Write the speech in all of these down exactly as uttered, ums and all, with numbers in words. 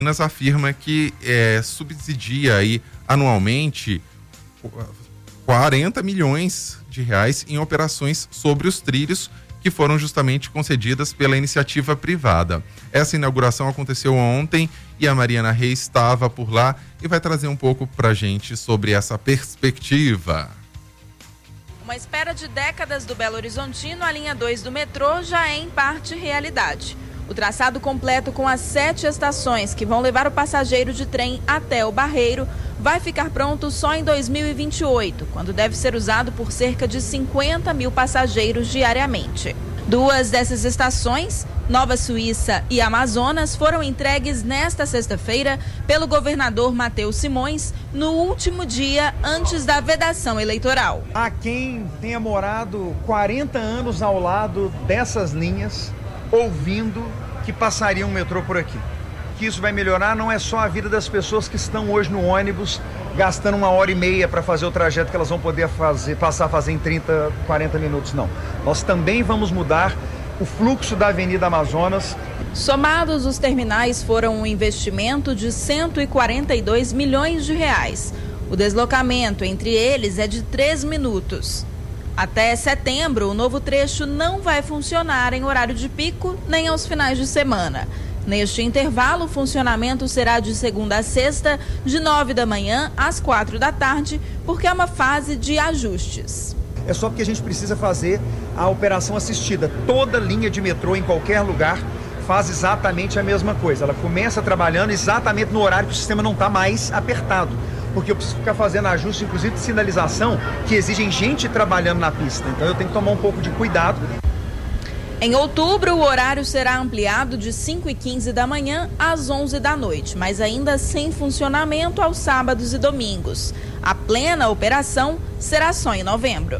afirma que é, subsidia aí anualmente quarenta milhões de reais em operações sobre os trilhos que foram justamente concedidas pela iniciativa privada. Essa inauguração aconteceu ontem e a Mariana Reis estava por lá e vai trazer um pouco pra gente sobre essa perspectiva. Uma espera de décadas do Belo Horizontino, a linha dois do metrô já é em parte realidade. O traçado completo com as sete estações que vão levar o passageiro de trem até o Barreiro vai ficar pronto só em dois mil e vinte e oito, quando deve ser usado por cerca de cinquenta mil passageiros diariamente. Duas dessas estações, Nova Suíça e Amazonas, foram entregues nesta sexta-feira pelo governador Matheus Simões, no último dia antes da vedação eleitoral. Há quem tenha morado quarenta anos ao lado dessas linhas, ouvindo que passaria um metrô por aqui. Que isso vai melhorar não é só a vida das pessoas que estão hoje no ônibus, gastando uma hora e meia para fazer o trajeto que elas vão poder fazer, passar a fazer em trinta, quarenta minutos, não. Nós também vamos mudar o fluxo da Avenida Amazonas. Somados, os terminais foram um investimento de cento e quarenta e dois milhões de reais. O deslocamento entre eles é de três minutos. Até setembro, o novo trecho não vai funcionar em horário de pico nem aos finais de semana. Neste intervalo, o funcionamento será de segunda a sexta, de nove da manhã às quatro da tarde, porque é uma fase de ajustes. É só porque a gente precisa fazer a operação assistida. Toda linha de metrô em qualquer lugar faz exatamente a mesma coisa. Ela começa trabalhando exatamente no horário que o sistema não está mais apertado. Porque eu preciso ficar fazendo ajuste, inclusive de sinalização, que exigem gente trabalhando na pista. Então eu tenho que tomar um pouco de cuidado. Em outubro, o horário será ampliado de cinco e quinze da manhã às onze da noite, mas ainda sem funcionamento aos sábados e domingos. A plena operação será só em novembro.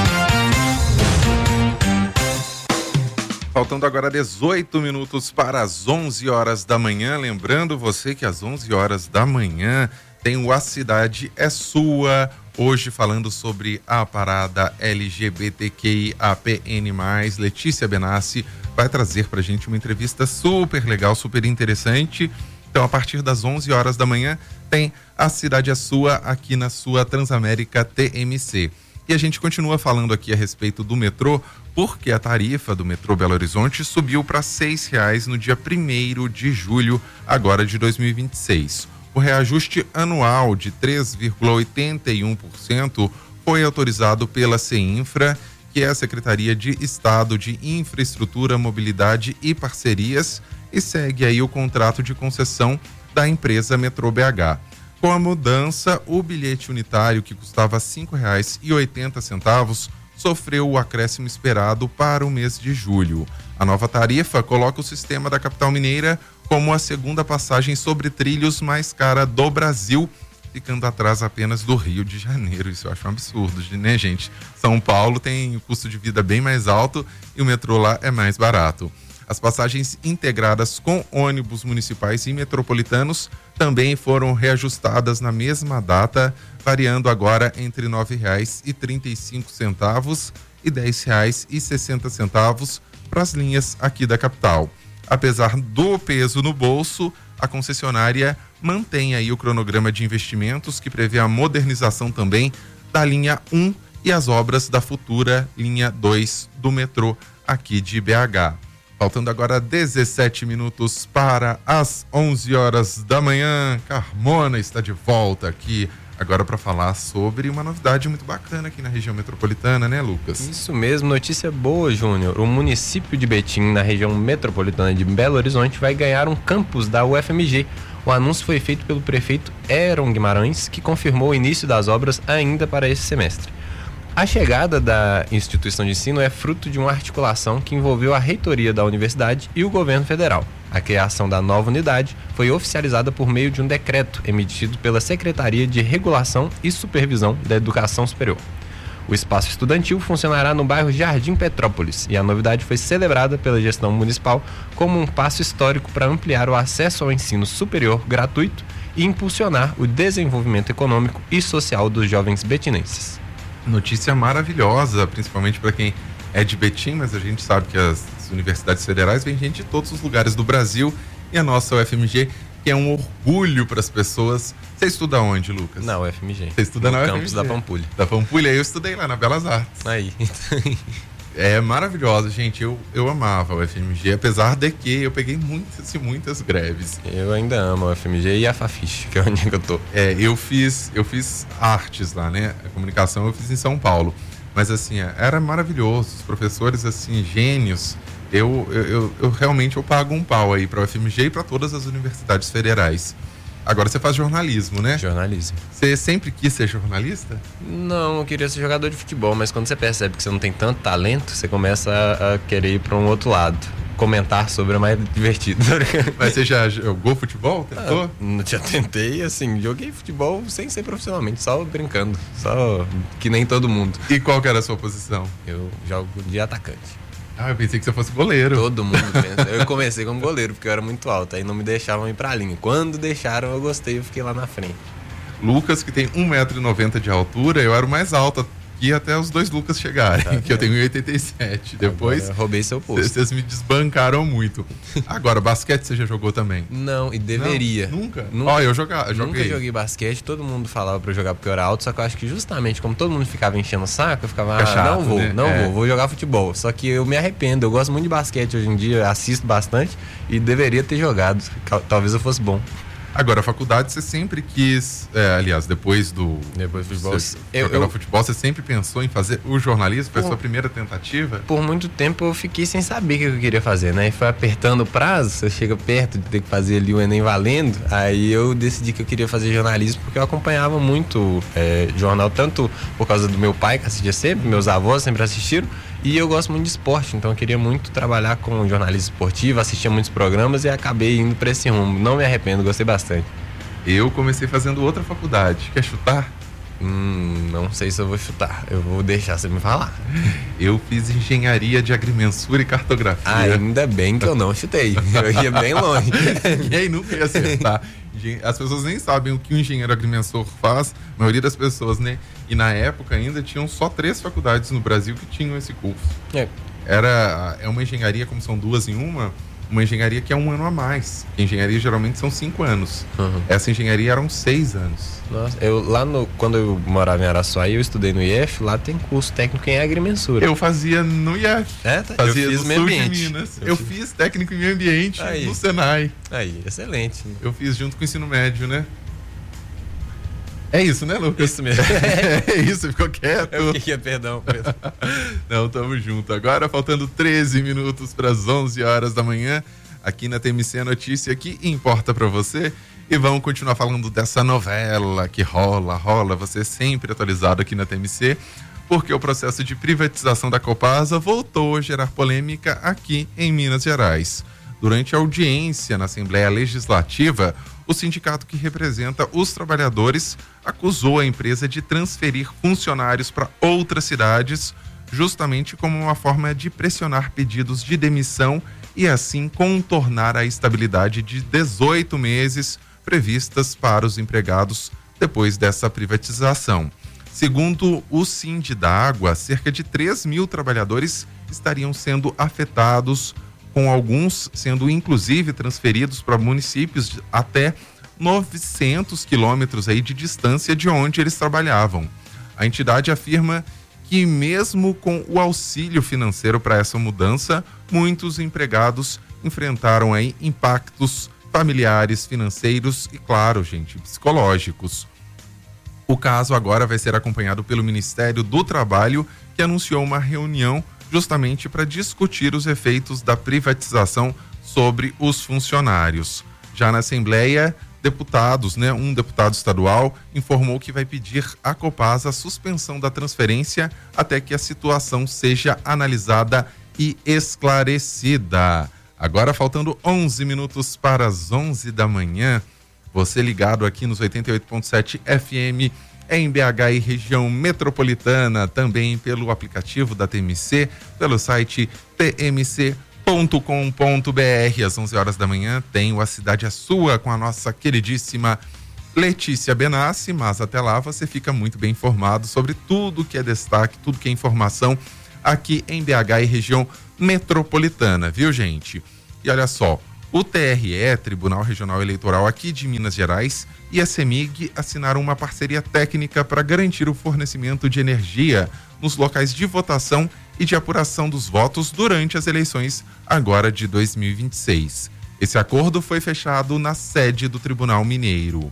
Faltando agora dezoito minutos para as onze horas da manhã. Lembrando você que às onze horas da manhã tem o A Cidade é Sua. Hoje falando sobre a parada L G B T Q I A P N mais, Letícia Benassi vai trazer pra gente uma entrevista super legal, super interessante. Então, a partir das onze horas da manhã, tem A Cidade é Sua aqui na sua Transamérica T M C. E a gente continua falando aqui a respeito do metrô, porque a tarifa do metrô Belo Horizonte subiu para seis reais no dia primeiro de julho, agora de dois mil e vinte e seis. O reajuste anual de três vírgula oitenta e um por cento foi autorizado pela CEINFRA, que é a Secretaria de Estado de Infraestrutura, Mobilidade e Parcerias, e segue aí o contrato de concessão da empresa Metrô B H. Com a mudança, o bilhete unitário, que custava cinco reais e oitenta centavos, sofreu o acréscimo esperado para o mês de julho. A nova tarifa coloca o sistema da capital mineira como a segunda passagem sobre trilhos mais cara do Brasil, ficando atrás apenas do Rio de Janeiro. Isso eu acho um absurdo, né, gente? São Paulo tem o custo de vida bem mais alto e o metrô lá é mais barato. As passagens integradas com ônibus municipais e metropolitanos também foram reajustadas na mesma data, variando agora entre nove reais e trinta e cinco centavos e dez reais e sessenta centavos para as linhas aqui da capital. Apesar do peso no bolso, a concessionária mantém aí o cronograma de investimentos que prevê a modernização também da linha um e as obras da futura linha dois do metrô aqui de B H. Faltando agora dezessete minutos para as onze horas da manhã, Carmona está de volta aqui agora para falar sobre uma novidade muito bacana aqui na região metropolitana, né, Lucas? Isso mesmo, notícia boa, Júnior. O município de Betim, na região metropolitana de Belo Horizonte, vai ganhar um campus da U F M G. O anúncio foi feito pelo prefeito Heron Guimarães, que confirmou o início das obras ainda para esse semestre. A chegada da instituição de ensino é fruto de uma articulação que envolveu a reitoria da universidade e o governo federal. A criação da nova unidade foi oficializada por meio de um decreto emitido pela Secretaria de Regulação e Supervisão da Educação Superior. O espaço estudantil funcionará no bairro Jardim Petrópolis e a novidade foi celebrada pela gestão municipal como um passo histórico para ampliar o acesso ao ensino superior gratuito e impulsionar o desenvolvimento econômico e social dos jovens betinenses. Notícia maravilhosa, principalmente para quem é de Betim, mas a gente sabe que as universidades federais vêm gente de todos os lugares do Brasil e a nossa U F M G que é um orgulho para as pessoas. Você estuda onde, Lucas? Na U F M G. Você estuda no na campus U F M G. da Pampulha. Da Pampulha, eu estudei lá na Belas Artes. Aí. É maravilhosa, gente. Eu, eu amava a U F M G, apesar de que eu peguei muitas e muitas greves. Eu ainda amo a U F M G e a Fafiche, que é onde eu tô. É, eu fiz, eu fiz artes lá, né? A comunicação eu fiz em São Paulo. Mas assim, era maravilhoso. Os professores, assim, gênios. Eu, eu, eu, eu realmente eu pago um pau aí para a U F M G e para todas as universidades federais. Agora você faz jornalismo, né? Jornalismo. Você sempre quis ser jornalista? Não, eu queria ser jogador de futebol, mas quando você percebe que você não tem tanto talento, você começa a, a querer ir para um outro lado. Comentar sobre é mais divertido. Mas você já jogou futebol? Tentou? Ah, já tentei, assim, joguei futebol sem ser profissionalmente, só brincando. Só que nem todo mundo. E qual que era a sua posição? Eu jogo de atacante. Ah, eu pensei que você fosse goleiro. Todo mundo pensa. Eu comecei como goleiro, porque eu era muito alto. Aí não me deixavam ir pra linha. Quando deixaram, eu gostei, eu fiquei lá na frente. Lucas, que tem um metro e noventa de altura, eu era o mais alto aqui até os dois Lucas chegarem, tá, que é. Eu tenho um e oitenta e sete. Depois, agora, roubei seu posto. Vocês me desbancaram muito. Agora, basquete você já jogou também? Não, e deveria. Não, nunca? Ó, oh, eu, joga, eu joguei. Nunca joguei basquete, todo mundo falava pra eu jogar porque eu era alto, só que eu acho que justamente como todo mundo ficava enchendo o saco, eu ficava, ah, chato, não vou, né? não é. vou, vou jogar futebol. Só que eu me arrependo, eu gosto muito de basquete hoje em dia, assisto bastante e deveria ter jogado, talvez eu fosse bom. Agora, a faculdade você sempre quis, é, aliás, depois do... Depois do futebol. Você, eu, eu, futebol, você sempre pensou em fazer o jornalismo? Foi a sua primeira tentativa? Por muito tempo eu fiquei sem saber o que eu queria fazer, né? E foi apertando o prazo, você chega perto de ter que fazer ali o Enem valendo, aí eu decidi que eu queria fazer jornalismo porque eu acompanhava muito é, jornal, tanto por causa do meu pai, que assistia sempre, meus avós sempre assistiram, e eu gosto muito de esporte, então eu queria muito trabalhar com jornalismo esportivo, assistia muitos programas e acabei indo para esse rumo. Não me arrependo, gostei bastante. Eu comecei fazendo outra faculdade. Quer chutar? Hum, não sei se eu vou chutar. Eu vou deixar você me falar. Eu fiz engenharia de agrimensura e cartografia. Ah, ainda bem que eu não chutei. Eu ia bem longe. Ninguém nunca ia acertar. As pessoas nem sabem o que o engenheiro agrimensor faz, a maioria das pessoas, né? E na época ainda tinham só três faculdades no Brasil que tinham esse curso. É. Era, é uma engenharia, como são duas em uma, uma engenharia que é um ano a mais. Engenharia geralmente são cinco anos. Uhum. Essa engenharia eram seis anos. Nossa, eu lá no, quando eu morava em Araçuaí, eu estudei no I F, lá tem curso técnico em agrimensura. Eu fazia no I F. É, tá. Fazia eu fiz no meio sul ambiente. de Minas. Eu, eu fiz... fiz técnico em meio ambiente aí. No Senai. Aí, excelente. Eu fiz junto com o ensino médio, né? É isso, né, Lucas? Isso mesmo. É isso, ficou quieto. Eu fiquei, perdão, perdão. Não, tamo junto. Agora, faltando treze minutos para as onze horas da manhã, aqui na T M C, a notícia que importa para você. E vamos continuar falando dessa novela que rola, rola. Você sempre atualizado aqui na T M C, porque o processo de privatização da Copasa voltou a gerar polêmica aqui em Minas Gerais. Durante a audiência na Assembleia Legislativa, o sindicato que representa os trabalhadores acusou a empresa de transferir funcionários para outras cidades, justamente como uma forma de pressionar pedidos de demissão e assim contornar a estabilidade de dezoito meses previstas para os empregados depois dessa privatização. Segundo o Sindipagua, cerca de três mil trabalhadores estariam sendo afetados, com alguns sendo inclusive transferidos para municípios de até novecentos quilômetros aí de distância de onde eles trabalhavam. A entidade afirma que mesmo com o auxílio financeiro para essa mudança, muitos empregados enfrentaram aí impactos familiares, financeiros e, claro, gente, psicológicos. O caso agora vai ser acompanhado pelo Ministério do Trabalho, que anunciou uma reunião justamente para discutir os efeitos da privatização sobre os funcionários. Já na Assembleia, deputados, né, um deputado estadual informou que vai pedir à Copasa a suspensão da transferência até que a situação seja analisada e esclarecida. Agora, faltando onze minutos para as onze da manhã, você ligado aqui nos oitenta e oito ponto sete F M em B H e região metropolitana, também pelo aplicativo da T M C, pelo site t m c ponto com ponto b r. Às onze horas da manhã tem o A Cidade é Sua com a nossa queridíssima Letícia Benassi, mas até lá você fica muito bem informado sobre tudo que é destaque, tudo que é informação aqui em B H e região metropolitana, viu, gente? E olha só, O T R E, Tribunal Regional Eleitoral aqui de Minas Gerais, e a CEMIG assinaram uma parceria técnica para garantir o fornecimento de energia nos locais de votação e de apuração dos votos durante as eleições agora de dois mil e vinte e seis. Esse acordo foi fechado na sede do Tribunal Mineiro.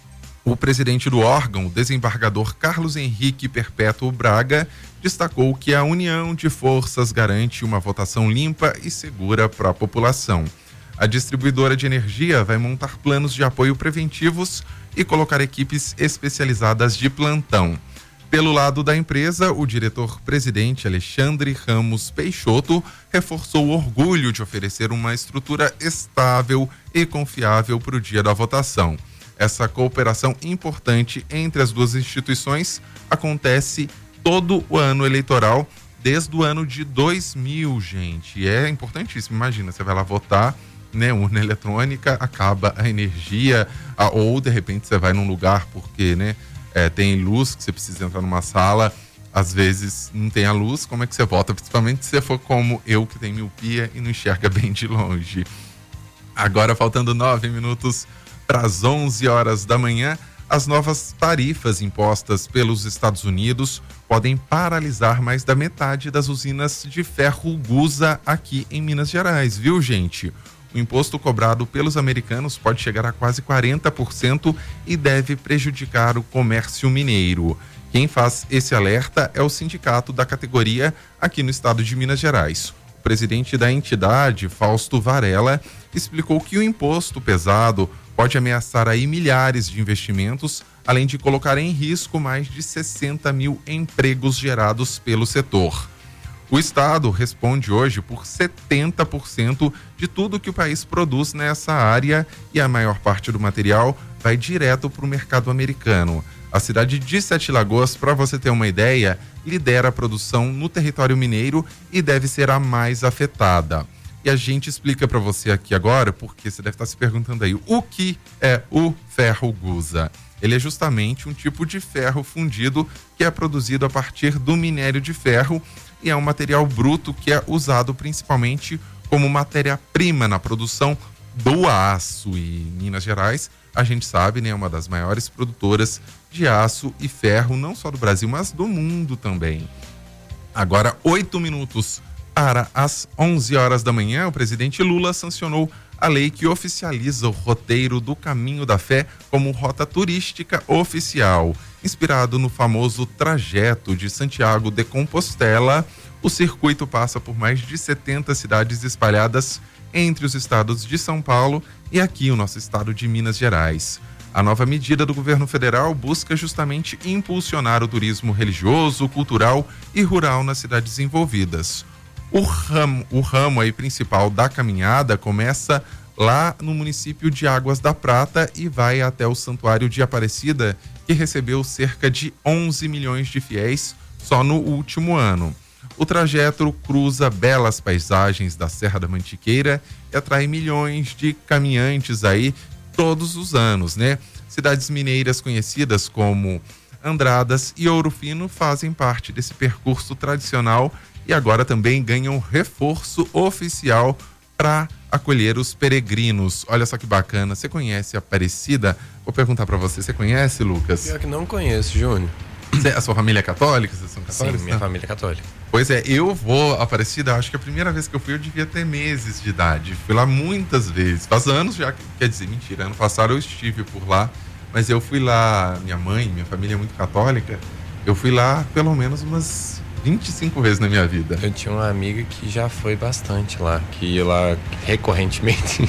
O presidente do órgão, o desembargador Carlos Henrique Perpétuo Braga, destacou que a união de forças garante uma votação limpa e segura para a população. A distribuidora de energia vai montar planos de apoio preventivos e colocar equipes especializadas de plantão. Pelo lado da empresa, o diretor-presidente Alexandre Ramos Peixoto reforçou o orgulho de oferecer uma estrutura estável e confiável para o dia da votação. Essa cooperação importante entre as duas instituições acontece todo o ano eleitoral, desde o ano de dois mil, gente. E é importantíssimo. Imagina, você vai lá votar, né, urna eletrônica, acaba a energia, a, ou de repente você vai num lugar porque, né, é, tem luz, que você precisa entrar numa sala, às vezes não tem a luz, como é que você vota? Principalmente se você for como eu, que tem miopia e não enxerga bem de longe. Agora, faltando nove minutos para as onze horas da manhã, as novas tarifas impostas pelos Estados Unidos podem paralisar mais da metade das usinas de ferro Gusa aqui em Minas Gerais, viu, gente? O imposto cobrado pelos americanos pode chegar a quase quarenta por cento e deve prejudicar o comércio mineiro. Quem faz esse alerta é o sindicato da categoria aqui no estado de Minas Gerais. O presidente da entidade, Fausto Varela, explicou que o imposto pesado pode ameaçar aí milhares de investimentos, além de colocar em risco mais de sessenta mil empregos gerados pelo setor. O estado responde hoje por setenta por cento de tudo que o país produz nessa área e a maior parte do material vai direto para o mercado americano. A cidade de Sete Lagoas, para você ter uma ideia, lidera a produção no território mineiro e deve ser a mais afetada. E a gente explica para você aqui agora, porque você deve estar se perguntando aí, o que é o ferro Gusa? Ele é justamente um tipo de ferro fundido que é produzido a partir do minério de ferro e é um material bruto que é usado principalmente como matéria-prima na produção do aço. E Minas Gerais, a gente sabe, né, é uma das maiores produtoras de aço e ferro, não só do Brasil, mas do mundo também. Agora, oito minutos para as onze horas da manhã, o presidente Lula sancionou a lei que oficializa o roteiro do Caminho da Fé como rota turística oficial. Inspirado no famoso trajeto de Santiago de Compostela, o circuito passa por mais de setenta cidades espalhadas entre os estados de São Paulo e aqui o nosso estado de Minas Gerais. A nova medida do governo federal busca justamente impulsionar o turismo religioso, cultural e rural nas cidades envolvidas. O ramo, o ramo aí principal da caminhada começa lá no município de Águas da Prata e vai até o Santuário de Aparecida, que recebeu cerca de onze milhões de fiéis só no último ano. O trajeto cruza belas paisagens da Serra da Mantiqueira e atrai milhões de caminhantes aí todos os anos, né? Cidades mineiras conhecidas como Andradas e Ouro Fino fazem parte desse percurso tradicional e agora também ganham reforço oficial para acolher os peregrinos. Olha só que bacana. Você conhece a Aparecida? Vou perguntar para você. Você conhece, Lucas? Pior que não conheço, Júnior. A sua família é católica? Vocês são católicos? Sim, minha família é católica. Pois é, eu vou a Aparecida, acho que a primeira vez que eu fui eu devia ter meses de idade. Fui lá muitas vezes. Faz anos já, quer dizer, mentira, ano passado eu estive por lá, mas eu fui lá, minha mãe, minha família é muito católica, eu fui lá pelo menos umas vinte e cinco vezes na minha vida. Eu tinha uma amiga que já foi bastante lá, que ia lá recorrentemente.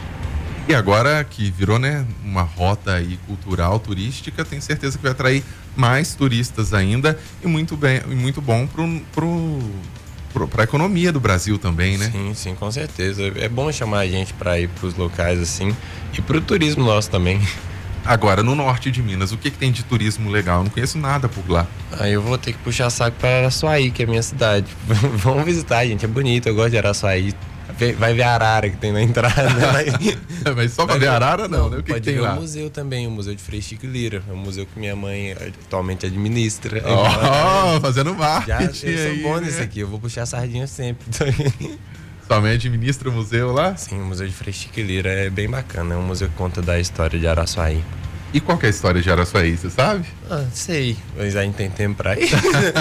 E agora que virou, né, uma rota aí cultural, turística, tenho certeza que vai atrair mais turistas ainda e muito bem, e muito bom pro, pro, pro, pra economia do Brasil também, né? Sim, sim, com certeza. É bom chamar a gente para ir pros locais assim e pro turismo nosso também. Agora, no norte de Minas, o que, que tem de turismo legal? Eu não conheço nada por lá. Aí eu vou ter que puxar saco para Araçuaí, que é a minha cidade. Vamos visitar, gente, é bonito, eu gosto de Araçuaí. Vai ver a arara que tem na entrada. Mas, Mas só pra ver a arara, não, não né? O que, pode que tem ver lá? O museu também, o Museu de Frei Chico Lira. É um museu que minha mãe atualmente administra. Oh, fazendo Já, marketing eu sou aí, bom né? nisso aqui, eu vou puxar a sardinha sempre. Sua mãe administra o museu lá? Sim, o Museu de Frei Chico e Lira é bem bacana. É um museu que conta da história de Araçuaí. E qual que é a história de Araçuaí, você sabe? Ah, sei. Mas aí tem tempo pra ir.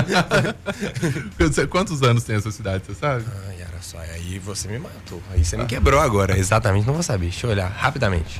Quantos anos tem essa cidade, você sabe? Ai, Araçuaí, aí você me matou. Aí você me quebrou agora. Exatamente, não vou saber. Deixa eu olhar rapidamente.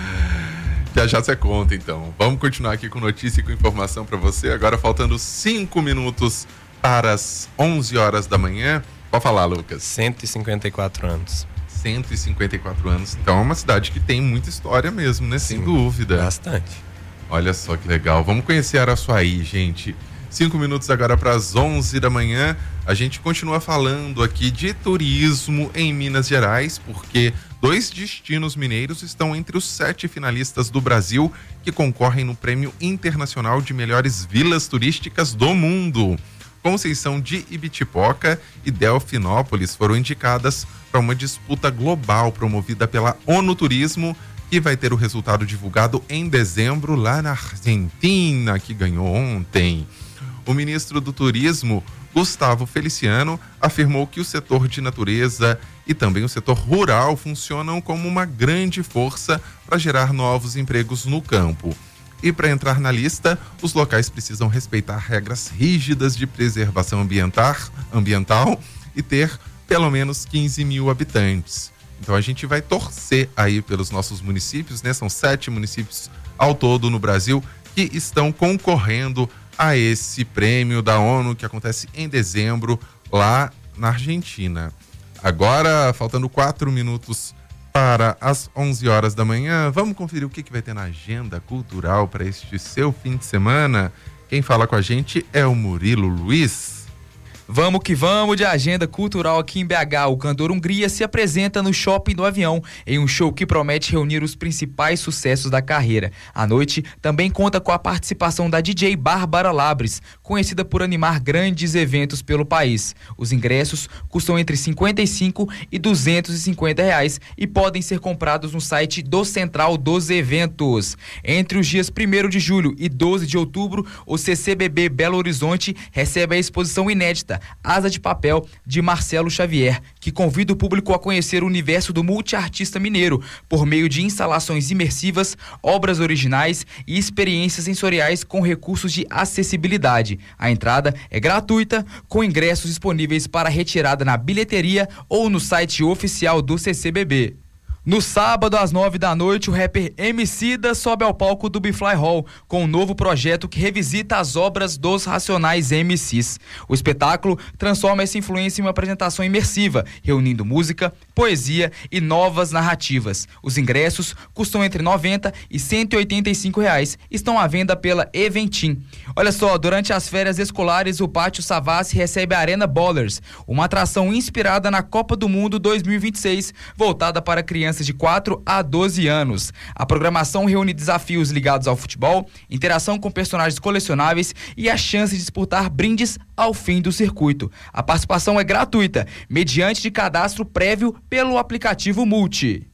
Já já você conta, então. Vamos continuar aqui com notícia e com informação para você. Agora faltando cinco minutos para as onze horas da manhã. Pode falar, Lucas. cento e cinquenta e quatro anos. cento e cinquenta e quatro anos. Então é uma cidade que tem muita história mesmo, né? Sem Sim, dúvida. Bastante. Olha só que legal. Vamos conhecer Araçuaí, gente. Cinco minutos agora para as onze da manhã. A gente continua falando aqui de turismo em Minas Gerais, porque dois destinos mineiros estão entre os sete finalistas do Brasil que concorrem no Prêmio Internacional de Melhores Vilas Turísticas do Mundo. Conceição de Ibitipoca e Delfinópolis foram indicadas para uma disputa global promovida pela ONU Turismo, que vai ter o resultado divulgado em dezembro lá na Argentina, que ganhou ontem. O ministro do Turismo, Gustavo Feliciano, afirmou que o setor de natureza e também o setor rural funcionam como uma grande força para gerar novos empregos no campo. E para entrar na lista, os locais precisam respeitar regras rígidas de preservação ambiental, ambiental e ter pelo menos quinze mil habitantes. Então a gente vai torcer aí pelos nossos municípios, né? São sete municípios ao todo no Brasil que estão concorrendo a esse prêmio da ONU que acontece em dezembro lá na Argentina. Agora, faltando quatro minutos para as onze horas da manhã, vamos conferir o que, que vai ter na agenda cultural para este seu fim de semana. Quem fala com a gente é o Murilo Luiz. Vamos que vamos de agenda cultural aqui em B H. O cantor Hungria se apresenta no Shopping do Avião, em um show que promete reunir os principais sucessos da carreira. A noite também conta com a participação da D J Bárbara Labres, conhecida por animar grandes eventos pelo país. Os ingressos custam entre cinquenta e cinco e duzentos e cinquenta reais e podem ser comprados no site do Central dos Eventos. Entre os dias primeiro de julho e doze de outubro, o C C B B Belo Horizonte recebe a exposição inédita Asa de Papel, de Marcelo Xavier, que convida o público a conhecer o universo do multiartista mineiro por meio de instalações imersivas, obras originais e experiências sensoriais com recursos de acessibilidade. A entrada é gratuita, com ingressos disponíveis para retirada na bilheteria ou no site oficial do C C B B. No sábado, às nove da noite, o rapper Emicida sobe ao palco do Bifly Hall com um novo projeto que revisita as obras dos Racionais M Cs. O espetáculo transforma essa influência em uma apresentação imersiva, reunindo música, poesia e novas narrativas. Os ingressos custam entre noventa e cento e oitenta e cinco reais. Estão à venda pela Eventim. Olha só, durante as férias escolares, o Pátio Savassi recebe a Arena Ballers, uma atração inspirada na Copa do Mundo dois mil e vinte e seis, voltada para crianças de quatro a doze anos. A programação reúne desafios ligados ao futebol, interação com personagens colecionáveis e a chance de disputar brindes ao fim do circuito. A participação é gratuita, mediante de cadastro prévio pelo aplicativo Multi.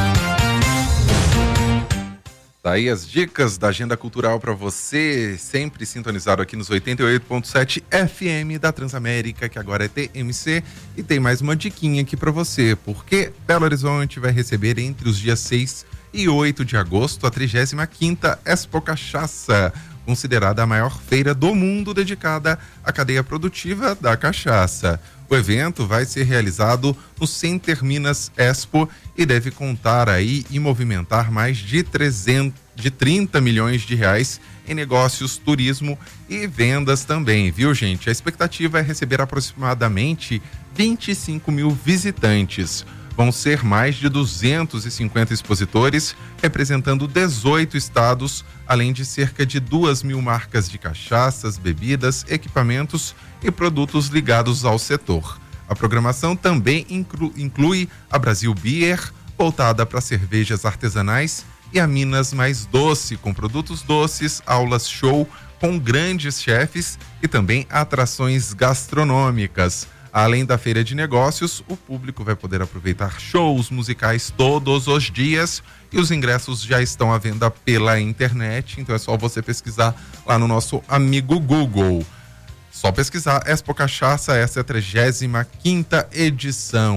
Daí as dicas da agenda cultural para você, sempre sintonizado aqui nos oitenta e oito ponto sete F M da Transamérica, que agora é T M C, e tem mais uma diquinha aqui para você, porque Belo Horizonte vai receber entre os dias seis e oito de agosto a trigésima quinta Expo Cachaça, considerada a maior feira do mundo dedicada à cadeia produtiva da cachaça. O evento vai ser realizado no Center Minas Expo e deve contar aí e movimentar mais de, trezentos, de trinta milhões de reais em negócios, turismo e vendas também, viu, gente? A expectativa é receber aproximadamente vinte e cinco mil visitantes. Vão ser mais de duzentos e cinquenta expositores, representando dezoito estados, além de cerca de duas mil marcas de cachaças, bebidas, equipamentos e produtos ligados ao setor. A programação também inclu- inclui a Brasil Beer, voltada para cervejas artesanais, e a Minas Mais Doce, com produtos doces, aulas show com grandes chefes e também atrações gastronômicas. Além da feira de negócios, o público vai poder aproveitar shows musicais todos os dias e os ingressos já estão à venda pela internet, então é só você pesquisar lá no nosso amigo Google. Só pesquisar Expo Cachaça, essa é a trigésima quinta edição.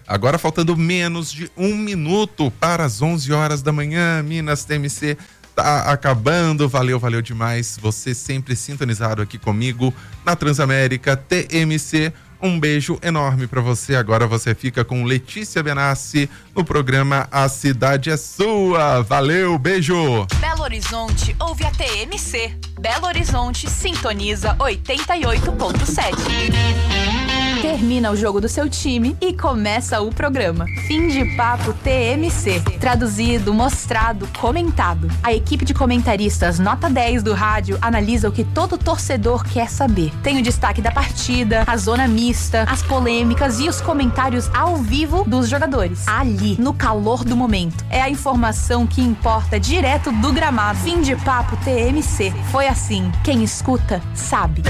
Agora faltando menos de um minuto para as onze horas da manhã, Minas T M C tá acabando. Valeu, valeu demais. Você sempre sintonizado aqui comigo na Transamérica T M C. Um beijo enorme para você. Agora você fica com Letícia Benassi no programa A Cidade é Sua. Valeu, beijo. Belo Horizonte ouve a T M C. Belo Horizonte sintoniza oitenta e oito ponto sete. Termina o jogo do seu time e começa o programa. Fim de papo T M C. Traduzido, mostrado, comentado. A equipe de comentaristas nota dez do rádio analisa o que todo torcedor quer saber. Tem o destaque da partida, a zona mista, as polêmicas e os comentários ao vivo dos jogadores. Ali, no calor do momento. É a informação que importa direto do gramado. Fim de papo T M C. Foi assim. Quem escuta, sabe.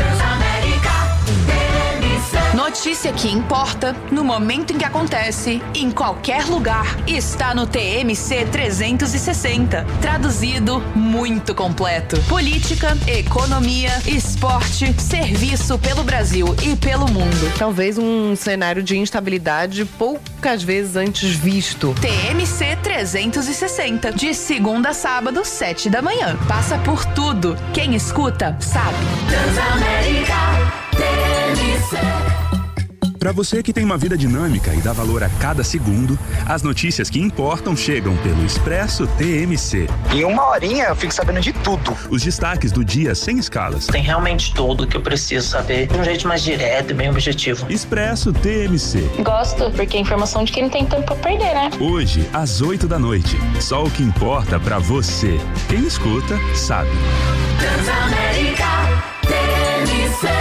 Notícia que importa, no momento em que acontece, em qualquer lugar, está no T M C trezentos e sessenta. Traduzido, muito completo. Política, economia, esporte, serviço pelo Brasil e pelo mundo. Talvez um cenário de instabilidade poucas vezes antes visto. T M C trezentos e sessenta, de segunda a sábado, sete da manhã. Passa por tudo. Quem escuta, sabe. Transamérica T M C. Para você que tem uma vida dinâmica e dá valor a cada segundo, as notícias que importam chegam pelo Expresso T M C. Em uma horinha eu fico sabendo de tudo. Os destaques do dia sem escalas. Tem realmente tudo que eu preciso saber de um jeito mais direto e bem objetivo. Expresso T M C. Gosto, porque é informação de quem não tem tempo pra perder, né? Hoje, às oito da noite. Só o que importa pra você. Quem escuta, sabe. Transamérica T M C.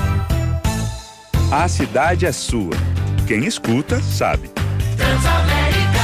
A cidade é sua. Quem escuta, sabe. Transamérica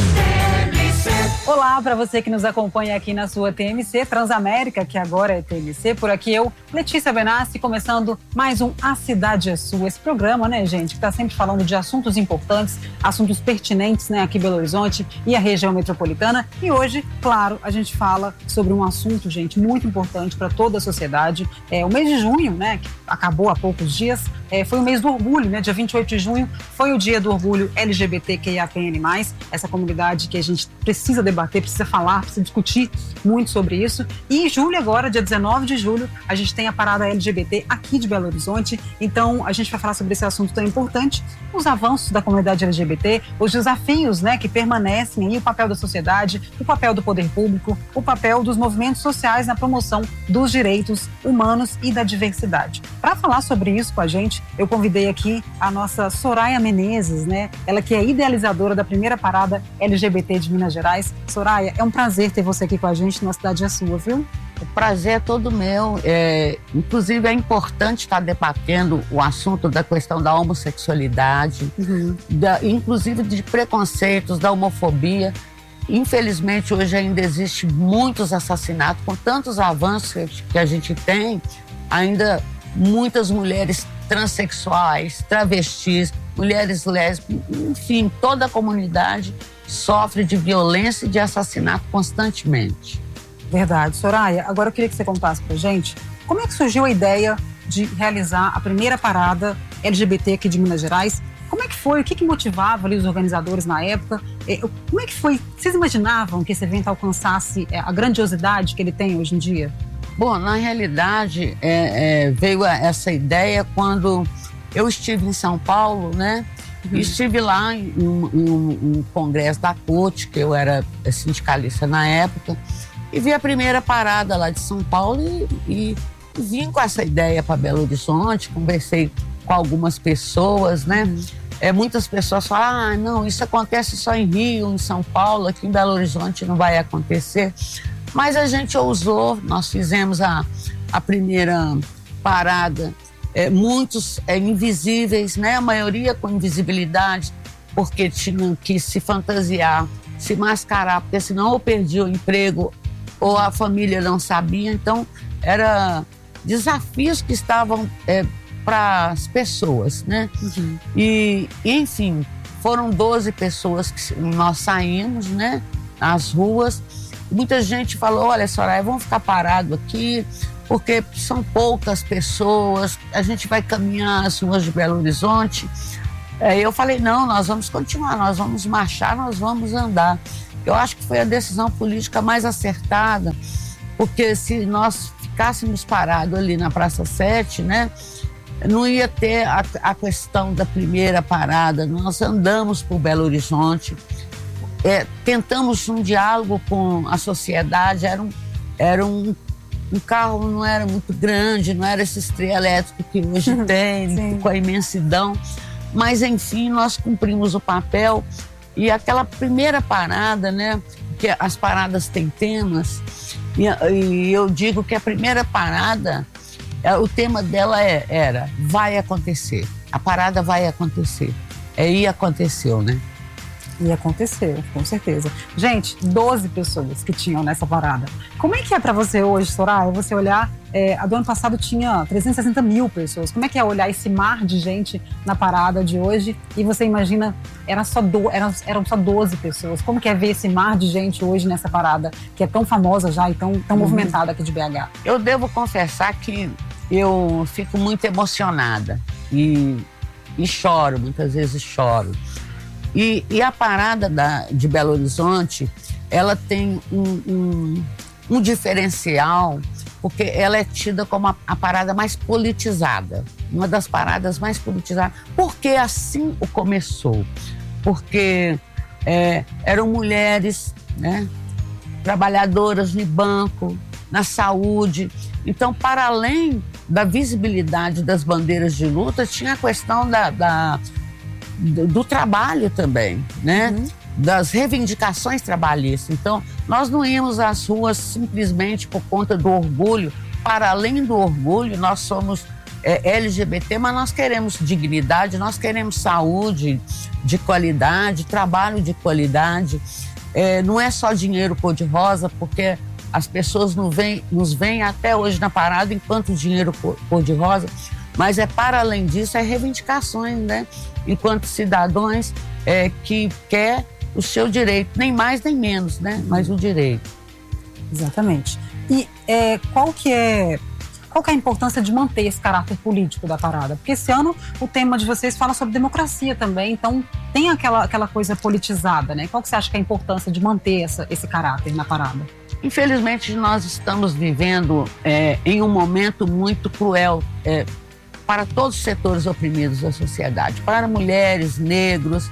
T M C. Olá para você que nos acompanha aqui na sua T M C, Transamérica, que agora é T M C. Por aqui eu, Letícia Benassi, começando mais um A Cidade é Sua. Esse programa, né, gente, que está sempre falando de assuntos importantes, assuntos pertinentes, né, aqui em Belo Horizonte e a região metropolitana. E hoje, claro, a gente fala sobre um assunto, gente, muito importante para toda a sociedade. É, o mês de junho, né, que acabou há poucos dias, é, foi o mês do orgulho, né, dia vinte e oito de junho, foi o dia do orgulho L G B T Q I A P N mais, essa comunidade que a gente precisa debater, precisa falar, precisa discutir muito sobre isso. E em julho agora, dia dezenove de julho, a gente tem a parada L G B T aqui de Belo Horizonte. Então, a gente vai falar sobre esse assunto tão importante, os avanços da comunidade L G B T, os desafios, né, que permanecem aí, o papel da sociedade, o papel do poder público, o papel dos movimentos sociais na promoção dos direitos humanos e da diversidade. Para falar sobre isso com a gente, eu convidei aqui a nossa Soraya Menezes, né? Ela que é idealizadora da primeira parada L G B T de Minas Gerais. Soraya, é um prazer ter você aqui com a gente, na Cidade é Sua, viu? O prazer é todo meu. É, inclusive, é importante estar debatendo o assunto da questão da homossexualidade, uhum. da, inclusive de preconceitos, da homofobia. Infelizmente, hoje ainda existe muitos assassinatos, com tantos avanços que a gente tem, ainda muitas mulheres transexuais, travestis, mulheres lésbicas, enfim, toda a comunidade sofre de violência e de assassinato constantemente. Verdade. Soraya, agora eu queria que você contasse pra gente como é que surgiu a ideia de realizar a primeira parada L G B T aqui de Minas Gerais. Como é que foi? O que, que motivava ali os organizadores na época? Como é que foi? Vocês imaginavam que esse evento alcançasse a grandiosidade que ele tem hoje em dia? Bom, na realidade, é, é, veio essa ideia quando eu estive em São Paulo, né? Uhum. Estive lá em um, em um congresso da C U T, que eu era sindicalista na época, e vi a primeira parada lá de São Paulo e, e vim com essa ideia para Belo Horizonte, conversei com algumas pessoas, né? Uhum. É, muitas pessoas falam, ah, não, isso acontece só em Rio, em São Paulo, aqui em Belo Horizonte não vai acontecer. Mas a gente ousou, nós fizemos a, a primeira parada, é, muitos é, invisíveis, né? A maioria com invisibilidade, porque tinham que se fantasiar, se mascarar, porque senão ou perdia o emprego ou a família não sabia. Então, eram desafios que estavam é, para as pessoas, né? Uhum. E, enfim, foram doze pessoas que nós saímos, né? Nas ruas. Muita gente falou, olha, Soraya, vamos ficar parado aqui, porque são poucas pessoas, a gente vai caminhar as ruas de Belo Horizonte. É, eu falei, não, nós vamos continuar, nós vamos marchar, nós vamos andar. Eu acho que foi a decisão política mais acertada, porque se nós ficássemos parados ali na Praça sete, né, não ia ter a, a questão da primeira parada. Nós andamos por Belo Horizonte, é, tentamos um diálogo com a sociedade, era um, era um, um carro, não era muito grande, não era esse trio elétrico que hoje tem, com a imensidão. Mas, enfim, nós cumprimos o papel. E aquela primeira parada, né? Porque as paradas têm temas. E, e eu digo que a primeira parada, é, o tema dela é, era vai acontecer. A parada vai acontecer. É, e aconteceu, né? E aconteceu, com certeza. Gente, doze pessoas que tinham nessa parada. Como é que é pra você hoje, Soraya, você olhar... É, a do ano passado tinha trezentas e sessenta mil pessoas. Como é que é olhar esse mar de gente na parada de hoje e você imagina, era só do, eram, eram só doze pessoas. Como que é ver esse mar de gente hoje nessa parada, que é tão famosa já e tão, tão uhum. movimentada aqui de B H? Eu devo confessar que eu fico muito emocionada e, e choro, muitas vezes choro. E, e a parada da, de Belo Horizonte, ela tem um, um, um diferencial, porque ela é tida como a, a parada mais politizada, uma das paradas mais politizadas, porque assim o começou, porque é, eram mulheres, né, trabalhadoras no banco, na saúde. Então, para além da visibilidade das bandeiras de luta, tinha a questão da, da, do, do trabalho também, né? Uhum. Das reivindicações trabalhistas. Então, nós não íamos às ruas simplesmente por conta do orgulho. Para além do orgulho, nós somos é, L G B T, mas nós queremos dignidade, nós queremos saúde de qualidade, trabalho de qualidade. É, não é só dinheiro cor-de-rosa, porque as pessoas não vêm, nos veem até hoje na parada enquanto dinheiro cor-de-rosa, mas é para além disso, é reivindicações, né? Enquanto cidadãos é, que quer o seu direito, nem mais nem menos, né? Mas o direito. Exatamente. E é, qual que é qual que é a importância de manter esse caráter político da parada? Porque esse ano o tema de vocês fala sobre democracia também, então tem aquela, aquela coisa politizada, né? Qual que você acha que é a importância de manter essa, esse caráter na parada? Infelizmente, nós estamos vivendo é, em um momento muito cruel é, para todos os setores oprimidos da sociedade, para mulheres, negros,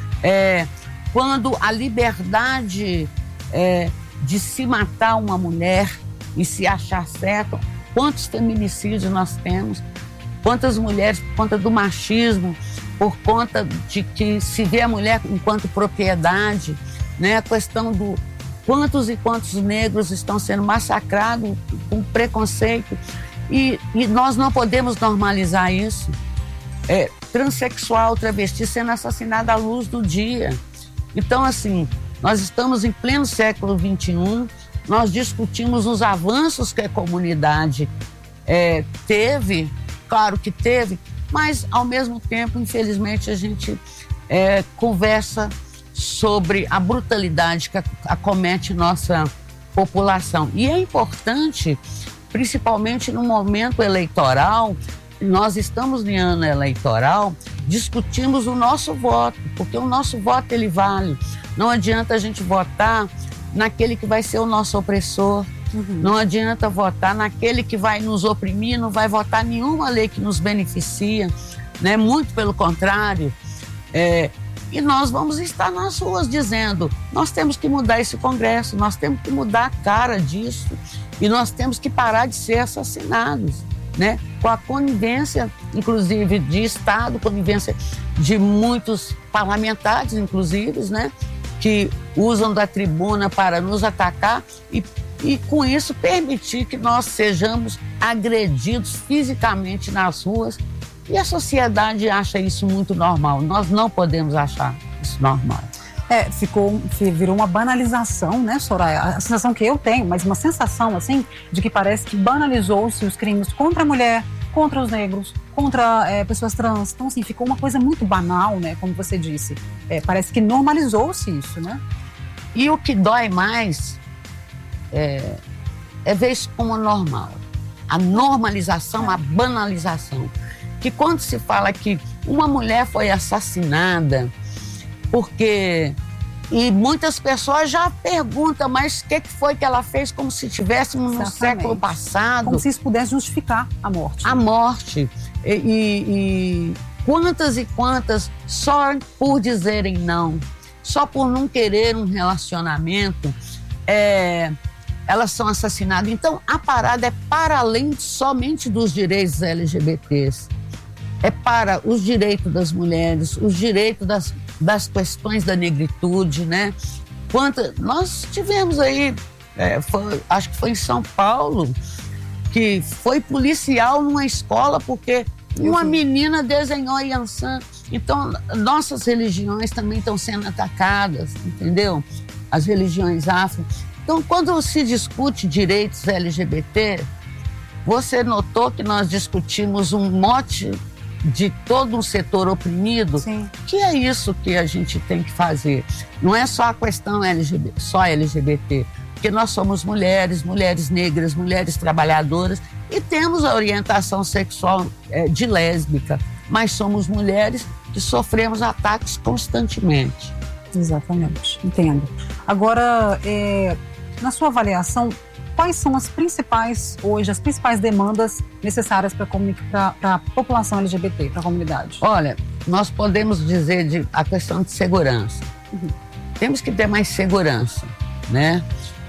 é, quando a liberdade é, de se matar uma mulher e se achar certo, quantos feminicídios nós temos, quantas mulheres por conta do machismo, por conta de que se vê a mulher enquanto propriedade, né? A questão do quantos e quantos negros estão sendo massacrados com preconceito e, e nós não podemos normalizar isso. É, transexual, travesti sendo assassinada à luz do dia. Então, assim, nós estamos em pleno século vinte e um, nós discutimos os avanços que a comunidade é, teve, claro que teve, mas, ao mesmo tempo, infelizmente, a gente é, conversa sobre a brutalidade que acomete nossa população. E é importante, principalmente no momento eleitoral, nós estamos em ano eleitoral, discutimos o nosso voto, porque o nosso voto ele vale. Não adianta a gente votar naquele que vai ser o nosso opressor, uhum. Não adianta votar naquele que vai nos oprimir, não vai votar nenhuma lei que nos beneficia, né? Muito pelo contrário. É, e nós vamos estar nas ruas dizendo, nós temos que mudar esse Congresso, nós temos que mudar a cara disso e nós temos que parar de ser assassinados, né? Com a conivência, inclusive, de Estado, conivência de muitos parlamentares, inclusive, né? Que usam da tribuna para nos atacar e, e, com isso, permitir que nós sejamos agredidos fisicamente nas ruas. E a sociedade acha isso muito normal. Nós não podemos achar isso normal. É, ficou, virou uma banalização, né, Soraya? A sensação que eu tenho, mas uma sensação, assim, de que parece que banalizou-se os crimes contra a mulher, contra os negros, contra é, pessoas trans. Então, assim, ficou uma coisa muito banal, né, como você disse. É, parece que normalizou-se isso, né? E o que dói mais é, é ver isso como normal. A normalização, a banalização. que quando se fala que uma mulher foi assassinada, porque... E muitas pessoas já perguntam, mas o que foi que ela fez, como se estivéssemos no século passado. Como se isso pudesse justificar a morte. A morte. E, e, e quantas e quantas, só por dizerem não, só por não querer um relacionamento, é, elas são assassinadas. Então, a parada é para além somente dos direitos L G B Ts. É para os direitos das mulheres, os direitos das, das questões da negritude, né? Quanto, nós tivemos aí, é, foi, acho que foi em São Paulo, que foi policial numa escola porque uma menina desenhou a Yansan. Então, nossas religiões também estão sendo atacadas, entendeu? As religiões afro. Então, quando se discute direitos L G B T, você notou que nós discutimos um mote de todo um setor oprimido? Sim. Que é isso que a gente tem que fazer. Não é só a questão L G B T, só L G B T, porque nós somos mulheres, mulheres negras, mulheres trabalhadoras e temos a orientação sexual é, de lésbica, mas somos mulheres que sofremos ataques constantemente. Exatamente, entendo. Agora, é, na sua avaliação, quais são as principais, hoje, as principais demandas necessárias para a população L G B T, para a comunidade? Olha, nós podemos dizer de, a questão de segurança. Uhum. Temos que ter mais segurança, né?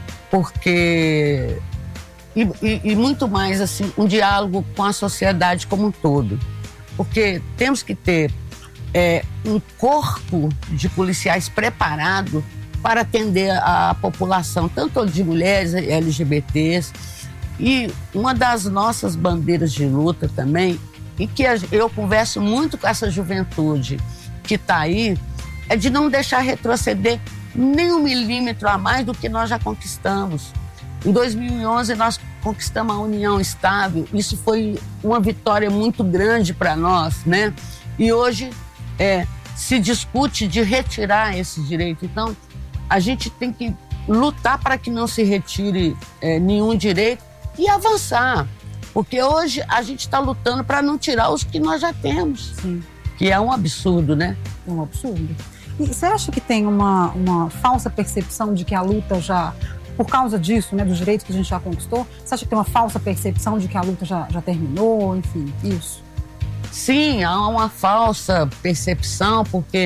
Porque... E, e, e muito mais, assim, um diálogo com a sociedade como um todo. Porque temos que ter é, um corpo de policiais preparado para atender a população, tanto de mulheres L G B Ts. E uma das nossas bandeiras de luta também, e que eu converso muito com essa juventude que está aí, é de não deixar retroceder nem um milímetro a mais do que nós já conquistamos. Em dois mil e onze, nós conquistamos a união estável. Isso foi uma vitória muito grande para nós, né? E hoje é, se discute de retirar esse direito. Então, a gente tem que lutar para que não se retire é, nenhum direito e avançar. Porque hoje a gente está lutando para não tirar os que nós já temos. Sim. Que é um absurdo, né? É um absurdo. E você acha que tem uma, uma falsa percepção de que a luta já... Por causa disso, né, dos direitos que a gente já conquistou, você acha que tem uma falsa percepção de que a luta já, já terminou, enfim, isso? Sim, há uma falsa percepção, porque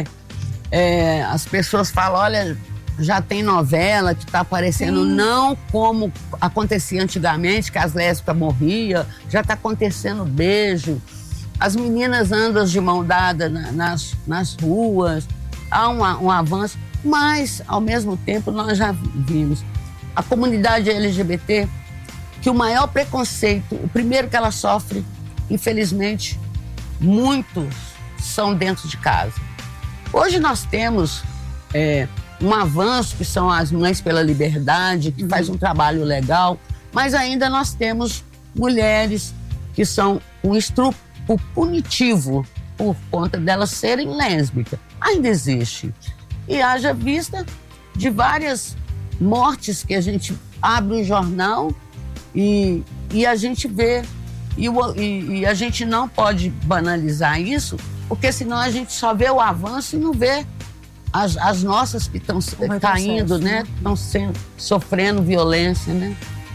é, as pessoas falam, olha, já tem novela que está aparecendo, Sim. não como acontecia antigamente, que as lésbicas morriam, já está acontecendo beijo, as meninas andam de mão dada na, nas, nas ruas, há um, um avanço, mas, ao mesmo tempo, nós já vimos a comunidade L G B T, que o maior preconceito, o primeiro que ela sofre, infelizmente, muitos são dentro de casa. Hoje nós temos é, um avanço, que são as Mães pela Liberdade, que faz um trabalho legal, mas ainda nós temos mulheres que são um estupro punitivo por conta delas serem lésbicas. Ainda existe. E haja vista de várias mortes que a gente abre o jornal e, e a gente vê. E, e, e a gente não pode banalizar isso, porque senão a gente só vê o avanço e não vê as, as nossas que estão caindo, né? Estão sendo, sofrendo violência, né?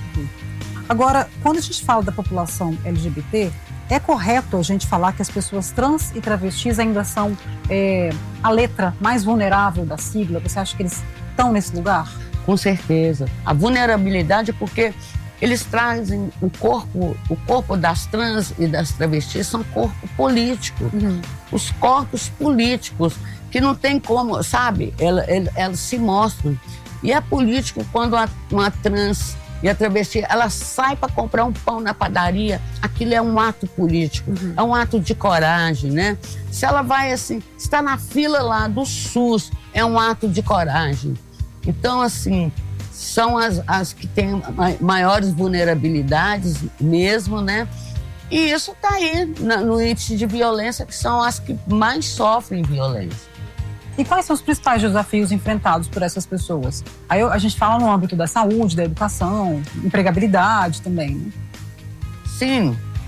Agora, quando a gente fala da população L G B T, é correto a gente falar que as pessoas trans e travestis ainda são é, a letra mais vulnerável da sigla? Você acha que eles estão nesse lugar? Com certeza. A vulnerabilidade é porque eles trazem o corpo, o corpo das trans e das travestis são corpo político. Uhum. Os corpos políticos, que não tem como, sabe? Elas, elas, elas se mostram. E é político quando uma, uma trans e a travesti, ela sai para comprar um pão na padaria, aquilo é um ato político, uhum. é um ato de coragem, né? Se ela vai assim, está na fila lá do SUS, é um ato de coragem. Então, assim, são as, as que têm maiores vulnerabilidades mesmo, né? E isso está aí na, no índice de violência, que são as que mais sofrem violência. E quais são os principais desafios enfrentados por essas pessoas? Aí a gente fala no âmbito da saúde, da educação, empregabilidade também, né? Sim.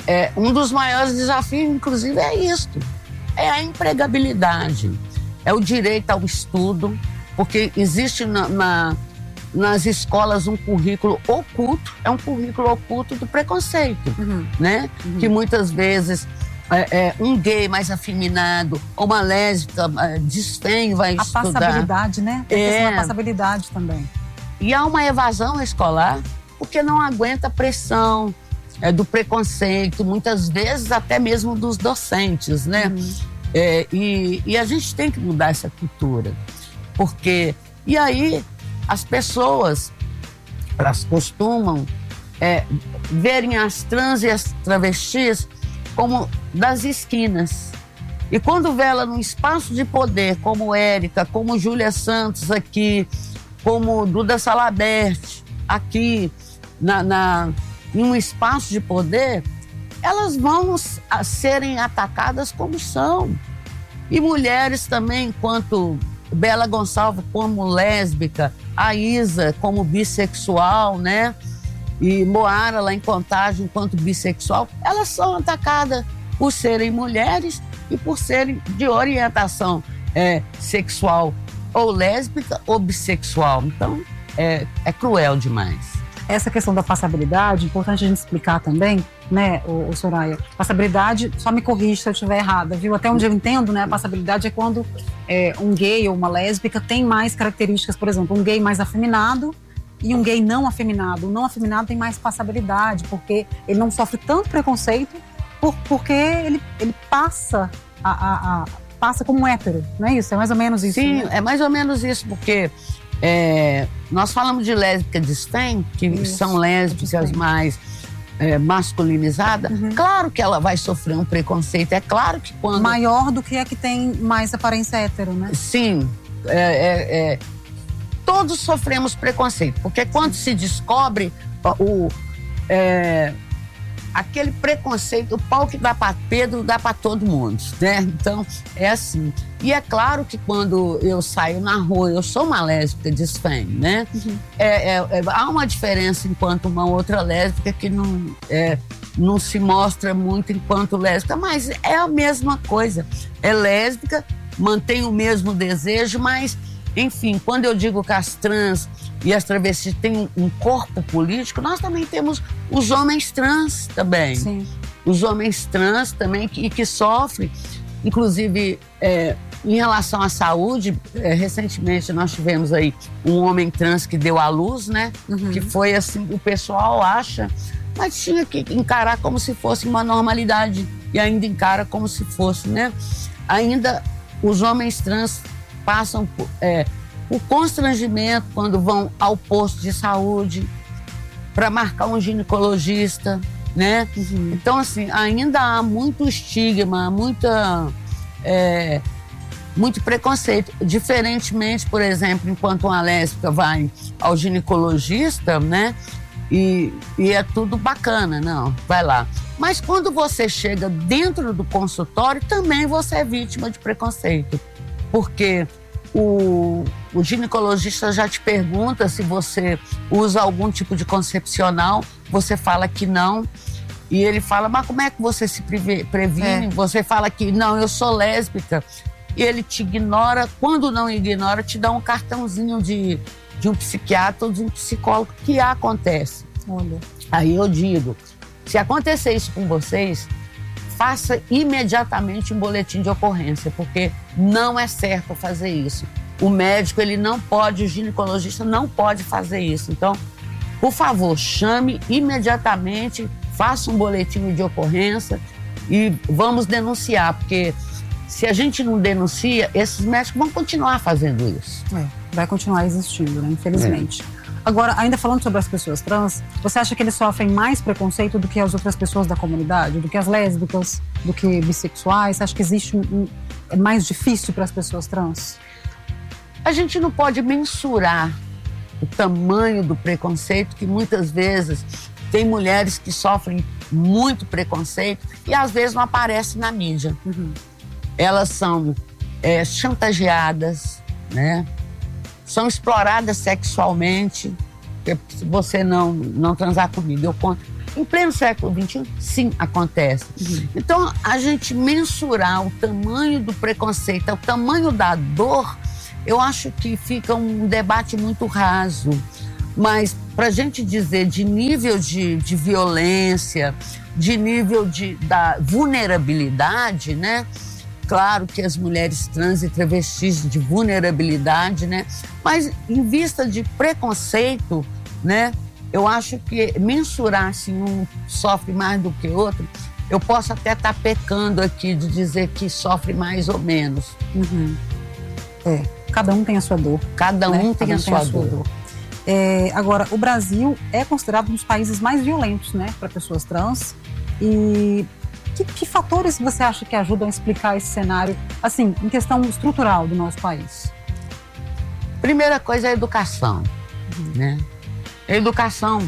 é, um dos maiores desafios, inclusive, é isto. É a empregabilidade. É o direito ao estudo, porque existe na, na, nas escolas um currículo oculto, é um currículo oculto do preconceito, uhum. né? Uhum. Que muitas vezes é, é, um gay mais afeminado, ou uma lésbica é, desfém vai a estudar. A passabilidade, né? Tem é. a passabilidade também. E há uma evasão escolar, porque não aguenta a pressão é, do preconceito, muitas vezes até mesmo dos docentes, né? Uhum. É, e, e a gente tem que mudar essa cultura, porque e aí as pessoas elas costumam é, verem as trans e as travestis como das esquinas, e quando vê ela num espaço de poder como Érica, como Júlia Santos aqui, como Duda Salabert aqui na, na, em um espaço de poder, elas vão a serem atacadas como são. E mulheres também, enquanto Bela Gonçalves como lésbica, a Isa como bissexual, né? E Moara lá em Contagem enquanto bissexual, elas são atacadas por serem mulheres e por serem de orientação é, sexual ou lésbica ou bissexual. Então, é, é cruel demais. Essa questão da passabilidade, importante a gente explicar também, né, o, o Soraya? Passabilidade, só me corrija se eu estiver errada, viu? Até onde eu entendo, né, a passabilidade é quando é, um gay ou uma lésbica tem mais características, por exemplo, um gay mais afeminado e um gay não afeminado. O não afeminado tem mais passabilidade, porque ele não sofre tanto preconceito, por, porque ele, ele passa, a, a, a, passa como hétero, não é isso? É mais ou menos isso? Sim, né? É mais ou menos isso, porque... É, nós falamos de lésbica desfém, que Isso, são lésbicas mais é, masculinizadas. Uhum. Claro que ela vai sofrer um preconceito. É claro que quando... Maior do que a que tem mais aparência hétero, né? Sim. É, é, é, todos sofremos preconceito. Porque quando se descobre o, é, aquele preconceito, o pau que dá para Pedro, dá para todo mundo, né? Então, é assim. E é claro que quando eu saio na rua, eu sou uma lésbica desfém, né? Uhum. É, é, é, há uma diferença enquanto uma outra lésbica que não, é, não se mostra muito enquanto lésbica, mas é a mesma coisa. É lésbica, mantém o mesmo desejo, mas, enfim, quando eu digo que as trans e as travestis têm um corpo político, nós também temos os homens trans também. Sim. Os homens trans também que, que sofrem, inclusive... É, em relação à saúde, é, recentemente nós tivemos aí um homem trans que deu à luz, né? Uhum. Que foi assim, o pessoal acha, mas tinha que encarar como se fosse uma normalidade e ainda encara como se fosse, né? Ainda os homens trans passam por, é, por constrangimento quando vão ao posto de saúde para marcar um ginecologista, né? Uhum. Então, assim, ainda há muito estigma, muita... É, muito preconceito. Diferentemente, por exemplo, enquanto uma lésbica vai ao ginecologista, né? E, e é tudo bacana, não, vai lá. Mas quando você chega dentro do consultório, também você é vítima de preconceito. Porque o, o ginecologista já te pergunta se você usa algum tipo de concepcional, você fala que não. E ele fala, mas como é que você se previne? É. Você fala que não, eu sou lésbica. E ele te ignora, quando não ignora, te dá um cartãozinho de, de um psiquiatra ou de um psicólogo, que acontece. Olha. Aí eu digo, se acontecer isso com vocês, faça imediatamente um boletim de ocorrência, porque não é certo fazer isso. O médico, ele não pode, o ginecologista não pode fazer isso. Então, por favor, chame imediatamente, faça um boletim de ocorrência e vamos denunciar, porque... Se a gente não denuncia, esses médicos vão continuar fazendo isso. É, vai continuar existindo, né? Infelizmente. É. Agora, ainda falando sobre as pessoas trans, você acha que eles sofrem mais preconceito do que as outras pessoas da comunidade? Do que as lésbicas, do que bissexuais? Você acha que existe um, um, é mais difícil para as pessoas trans? A gente não pode mensurar o tamanho do preconceito, que muitas vezes tem mulheres que sofrem muito preconceito e às vezes não aparece na mídia. Uhum. Elas são é, chantageadas, né? São exploradas sexualmente. Se você não, não transar comigo, eu conto. Em pleno século vinte e um, sim, acontece. Uhum. Então, a gente mensurar o tamanho do preconceito, o tamanho da dor, eu acho que fica um debate muito raso. Mas, para a gente dizer de nível de, de violência, de nível de, da vulnerabilidade, né? Claro que as mulheres trans e travestis de vulnerabilidade, né? Mas em vista de preconceito, né? Eu acho que mensurar se um sofre mais do que outro, eu posso até estar tá pecando aqui de dizer que sofre mais ou menos. Uhum. É, cada um tem a sua dor. Cada um, né? tem, cada um a tem a sua dor. dor. É, agora, o Brasil é considerado um dos países mais violentos, né? Para pessoas trans. E que, que fatores você acha que ajudam a explicar esse cenário, assim, em questão estrutural do nosso país? Primeira coisa é a educação, uhum. né? A educação,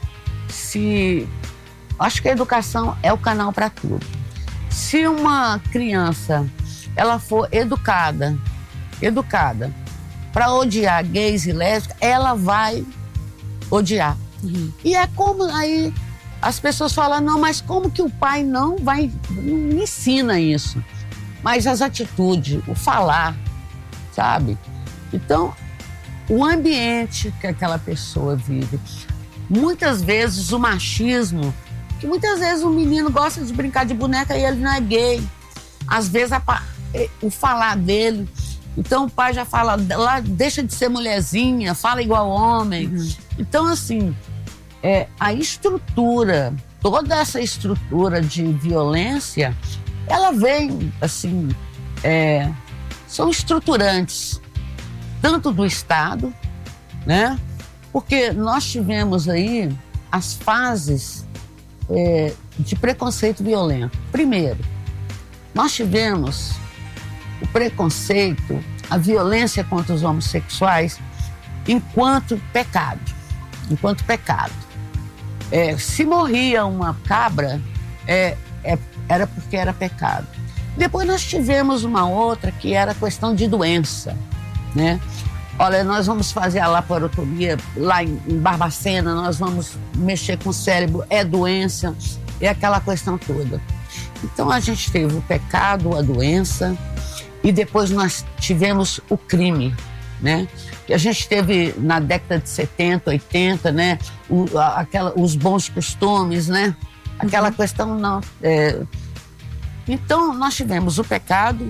se... Acho que a educação é o canal para tudo. Se uma criança, ela for educada, educada, para odiar gays e lésbicas, ela vai odiar. Uhum. E é como aí... As pessoas falam, não, mas como que o pai não vai, não ensina isso? Mas as atitudes, o falar, sabe? Então, o ambiente que aquela pessoa vive. Muitas vezes o machismo, que muitas vezes o menino gosta de brincar de boneca e ele não é gay. Às vezes a, o falar dele, então o pai já fala, lá, deixa de ser mulherzinha, fala igual homem. Uhum. Então, assim... É, a estrutura, toda essa estrutura de violência, ela vem, assim, é, são estruturantes, tanto do Estado, né? Porque nós tivemos aí as fases é, de preconceito violento. Primeiro, nós tivemos o preconceito, a violência contra os homossexuais enquanto pecado, enquanto pecado. É, se morria uma cabra, é, é, era porque era pecado. Depois nós tivemos uma outra que era a questão de doença, né? Olha, nós vamos fazer a laparotomia lá em, em Barbacena, nós vamos mexer com o cérebro, é doença, é aquela questão toda. Então a gente teve o pecado, a doença, e depois nós tivemos o crime, né? Que a gente teve na década de setenta, oitenta, né? O, a, aquela, os bons costumes, né? Aquela uhum. questão não. É... Então nós tivemos o pecado,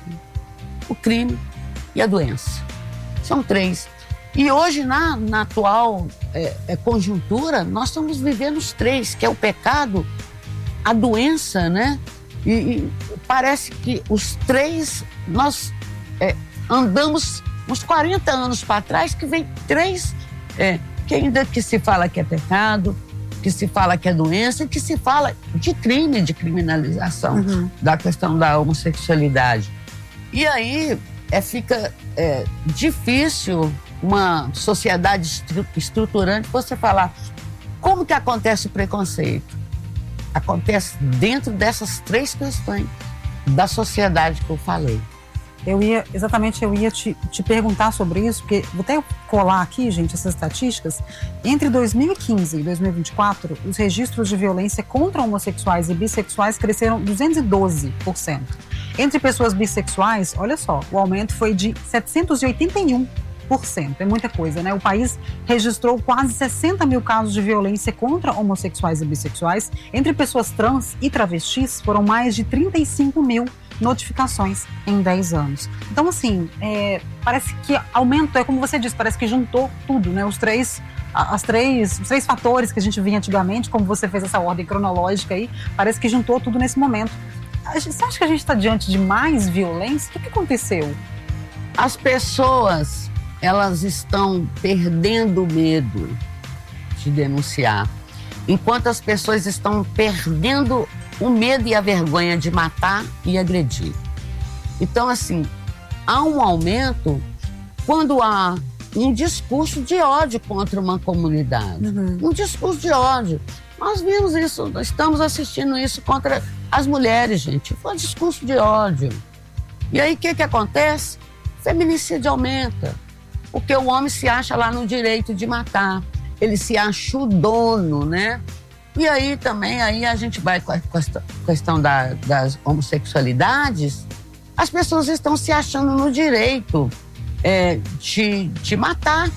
o crime e a doença. São três. E hoje na, na atual é, é, conjuntura nós estamos vivendo os três, que é o pecado, a doença, né? E, e parece que os três nós é, andamos uns quarenta anos para trás, que vem três, é, que ainda que se fala que é pecado, que se fala que é doença, que se fala de crime, de criminalização uhum. da questão da homossexualidade. E aí é, fica é, difícil uma sociedade estru- estruturante você falar como que acontece o preconceito. Acontece dentro dessas três questões da sociedade que eu falei. Eu ia, exatamente, eu ia te, te perguntar sobre isso, porque vou até colar aqui, gente, essas estatísticas. Entre dois mil e quinze e dois mil e vinte e quatro, os registros de violência contra homossexuais e bissexuais cresceram duzentos e doze por cento. Entre pessoas bissexuais, olha só, o aumento foi de setecentos e oitenta e um por cento. É muita coisa, né? O país registrou quase sessenta mil casos de violência contra homossexuais e bissexuais. Entre pessoas trans e travestis, foram mais de trinta e cinco mil notificações em dez anos. Então, assim, é, parece que aumentou, é como você disse, parece que juntou tudo, né? Os três, as três, os três fatores que a gente via antigamente, como você fez essa ordem cronológica aí, parece que juntou tudo nesse momento. Você acha que a gente está diante de mais violência? O que, que aconteceu? As pessoas, elas estão perdendo o medo de denunciar, enquanto as pessoas estão perdendo o medo e a vergonha de matar e agredir. Então, assim, há um aumento quando há um discurso de ódio contra uma comunidade. Uhum. Um discurso de ódio. Nós vimos isso, estamos assistindo isso contra as mulheres, gente. Foi um discurso de ódio. E aí, o que que acontece? O feminicídio aumenta. Porque o homem se acha lá no direito de matar. Ele se acha o dono, né? E aí também, aí a gente vai com a questão da, das homossexualidades, as pessoas estão se achando no direito é, de, de matar.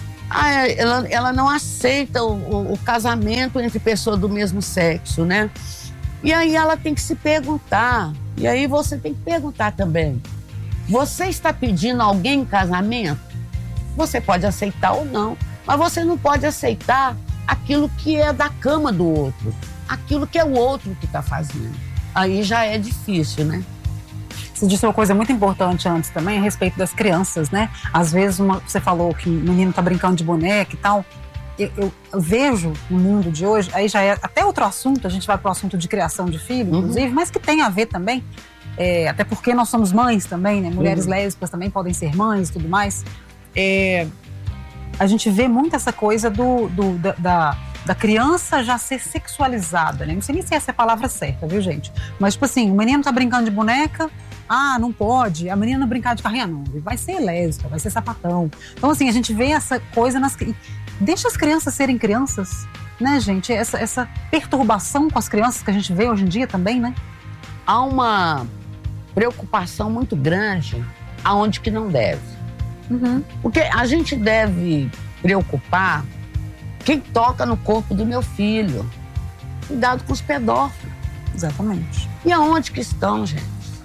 Ah, ela, ela não aceita o, o, o casamento entre pessoas do mesmo sexo, né? E aí ela tem que se perguntar, e aí você tem que perguntar também, você está pedindo alguém em casamento? Você pode aceitar ou não, mas você não pode aceitar aquilo que é da cama do outro, aquilo que é o outro que está fazendo. Aí já é difícil, né? Você disse uma coisa muito importante antes também, a respeito das crianças, né? Às vezes uma, você falou que o menino tá brincando de boneca e tal. Eu, eu, eu vejo no mundo de hoje, aí já é até outro assunto, a gente vai para o assunto de criação de filho, uhum. inclusive, mas que tem a ver também, é, até porque nós somos mães também, né? Mulheres uhum. lésbicas também podem ser mães e tudo mais. É, a gente vê muito essa coisa do, do, da, da, da criança já ser sexualizada, né? Não sei nem se essa é a palavra certa, viu, gente? Mas, tipo assim, o menino tá brincando de boneca, ah, não pode, a menina brincar de carrinha, não, vai ser lésbica, vai ser sapatão. Então, assim, a gente vê essa coisa nas... Deixa as crianças serem crianças, né, gente? Essa, essa perturbação com as crianças que a gente vê hoje em dia também, né? Há uma preocupação muito grande aonde que não deve. Uhum. Porque a gente deve preocupar quem toca no corpo do meu filho. Cuidado com os pedófilos. Exatamente. E aonde que estão, gente?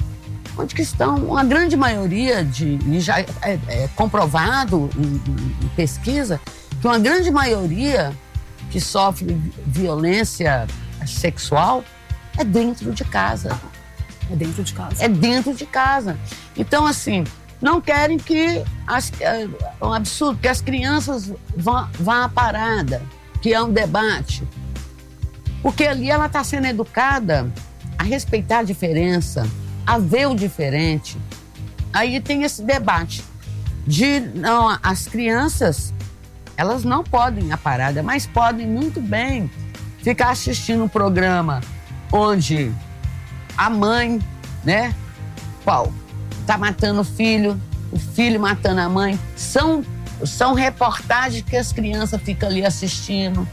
Onde que estão? Uma grande maioria, de, e já é, é comprovado em, em pesquisa, que uma grande maioria que sofre violência sexual é dentro de casa. É dentro de casa. É dentro de casa. Então, assim, não querem que... As, é um absurdo, que as crianças vão, vão à parada, que é um debate. Porque ali ela está sendo educada a respeitar a diferença, a ver o diferente. Aí tem esse debate de, não, as crianças, elas não podem ir à parada, mas podem muito bem ficar assistindo um programa onde a mãe, né, qual, tá matando o filho, o filho matando a mãe. São, são reportagens que as crianças ficam ali assistindo.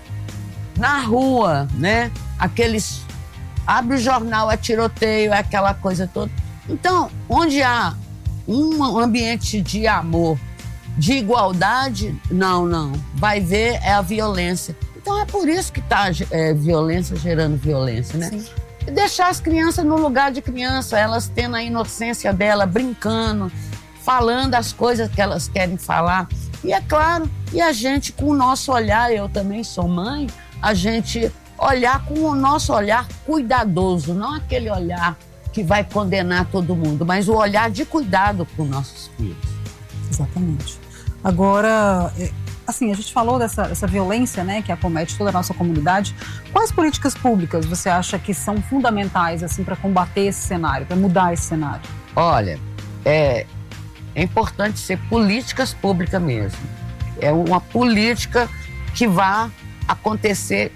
Na rua, né, aqueles... Abre o jornal, é tiroteio, é aquela coisa toda. Então, onde há um ambiente de amor, de igualdade, não, não. Vai ver, é a violência. Então, é por isso que está é, violência gerando violência, né? Sim. E deixar as crianças no lugar de criança, elas tendo a inocência dela, brincando, falando as coisas que elas querem falar. E é claro, e a gente, com o nosso olhar, eu também sou mãe, a gente... olhar com o nosso olhar cuidadoso, não aquele olhar que vai condenar todo mundo, mas o olhar de cuidado com nossos filhos. Exatamente. Agora, assim, a gente falou dessa, dessa violência, né, que acomete toda a nossa comunidade. Quais políticas públicas você acha que são fundamentais, assim, para combater esse cenário, para mudar esse cenário? Olha, é, é importante ser políticas públicas mesmo. É uma política que vá acontecer,